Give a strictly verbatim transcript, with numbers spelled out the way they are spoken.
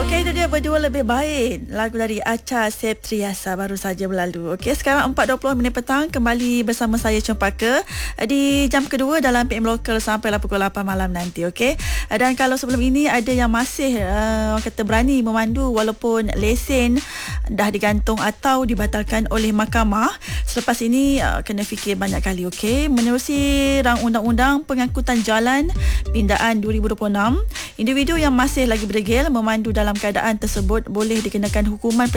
Okey, itu dia Berdua Lebih Baik, lagu dari Acha Septriasa baru saja berlalu. Okey, sekarang empat dua puluh minit petang, kembali bersama saya Cempaka di jam kedua dalam P M Local sampailah pukul lapan malam nanti. Okey, dan kalau sebelum ini ada yang masih uh, kata berani memandu walaupun lesen dah digantung atau dibatalkan oleh mahkamah, selepas ini uh, kena fikir banyak kali. Okey, menerusi rang undang-undang pengangkutan jalan pindaan dua ribu dua puluh enam, individu yang masih lagi berdegil memandu dalam keadaan tersebut boleh dikenakan hukuman